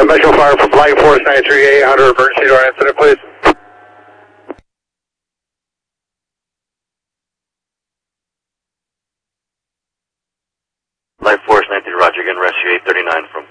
visual fire from Light Force 93800, emergency door incident, please. Light Force 93, roger, again, rescue 839 from